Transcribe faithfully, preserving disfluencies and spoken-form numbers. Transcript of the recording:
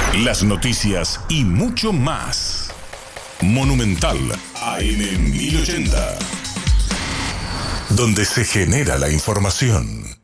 las noticias y mucho más. Monumental A M mil ochenta, donde se genera la información.